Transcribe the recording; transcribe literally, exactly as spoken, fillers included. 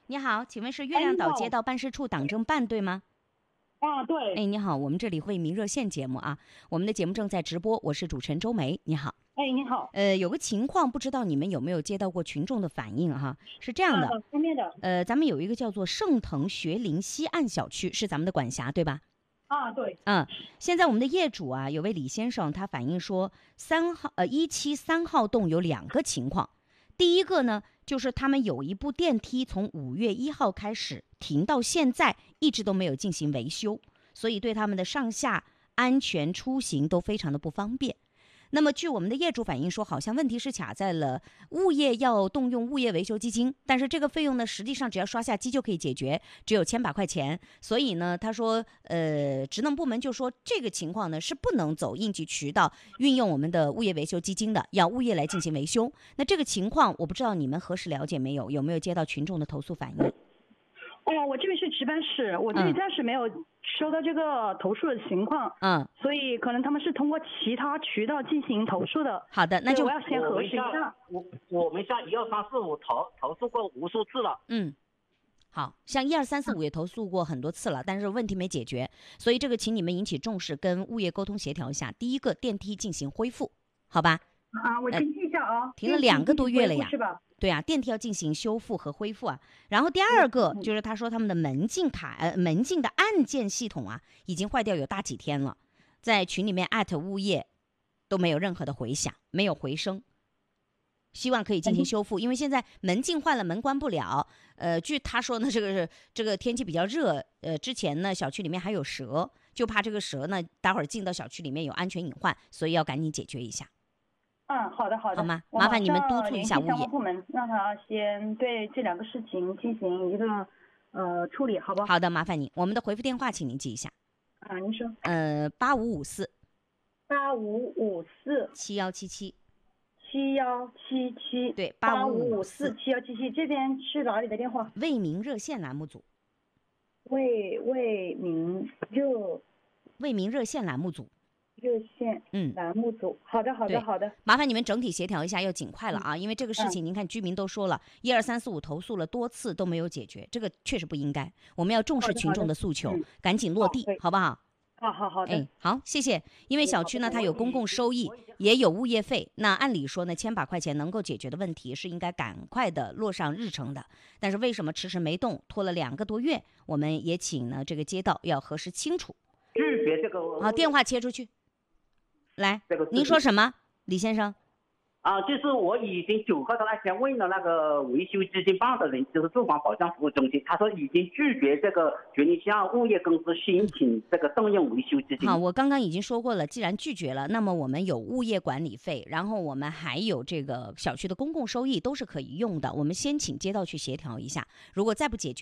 你好，请问是月哎， 亮岛你好。 街道办事处党政办对吗？ 啊，对。 哎，你好，我们这里为民热线节目啊，我们的节目正在直播，我是主持人周梅，你好。 哎，你好。 呃，有个情况，不知道你们有没有接到过群众的反映哈？是这样啊， 的， 哪方面的？ 呃，咱们有一个叫做盛腾学林西岸小区，是咱们的管辖对吧？ 啊，对。 嗯，现在我们的业主啊，有位李先生，他反映说，三号呃一期三号栋有两个情况。第一个呢，就是他们有一部电梯从五月一号开始停到现在，一直都没有进行维修，所以对他们的上下安全出行都非常的不方便。那么据我们的业主反映说，好像问题是卡在了物业要动用物业维修基金，但是这个费用呢，实际上只要刷下机就可以解决，只有千把块钱。所以呢，他说，呃，职能部门就说这个情况呢是不能走应急渠道运用我们的物业维修基金的，要物业来进行维修。那这个情况，我不知道你们核实了解没有，有没有接到群众的投诉反映？ 哦，我这边是值班室，我这里暂时没有收到这个投诉的情况， 嗯， 所以可能他们是通过其他渠道进行投诉的。 好的，那就我要先核实一下。 我我们像一二三四五投投诉过无数次了。 嗯。好像一二三四五也投诉过很多次了，但是问题没解决，所以这个请你们引起重视，跟物业沟通协调一下。第一个，电梯进行恢复，好吧？ 啊，我听一下啊。 停了两个多月了呀， 是吧？ 对啊，电梯要进行修复和恢复啊。然后第二个就是他说他们的门禁卡呃门禁的按键系统啊已经坏掉有大几天了，在群里面艾特物业都没有任何的回响，没有回声。希望可以进行修复，因为现在门禁坏了，门关不了。呃，据他说呢，这个是这个天气比较热，呃，之前呢小区里面还有蛇，就怕这个蛇呢待会儿进到小区里面有安全隐患，所以要赶紧解决一下。 嗯，好的好的， 好吗？麻烦你们督促一下物业相关部门，让他先对这两个事情进行一个呃处理，好不好？ 好的，麻烦你，我们的回复电话请您记一下。 啊，您说。 呃，八五五四八五五四七幺七七。 七幺七七， 对， 八五五四七幺七七，这边是哪里的电话？ 为民热线栏目组。 为为民热， 为民热线栏目组。 热线， 嗯， 栏目组。好的，好的，好的。 麻烦你们整体协调一下，要尽快了啊！嗯、因为这个事情，您看居民都说了，一二三四五投诉了多次都没有解决，这个确实不应该。我们要重视群众的诉求，赶紧落地，好不好？ 好好好的， 哎，好，谢谢。因为小区呢，它有公共收益，也有物业费。那按理说呢，千把块钱能够解决的问题是应该赶快的落上日程的。但是为什么迟迟没动，拖了两个多月？我们也请呢这个街道要核实清楚。 拒绝这个。 好，电话切出去。来， 这个您说什么，李先生？ 啊，就是我已经九号的那天问了那个维修基金办的人，就是住房保障服务中心，他说已经拒绝这个决定向物业公司申请这个动用维修基金。 好，我刚刚已经说过了，既然拒绝了，那么我们有物业管理费，然后我们还有这个小区的公共收益都是可以用的，我们先请街道去协调一下，如果再不解决。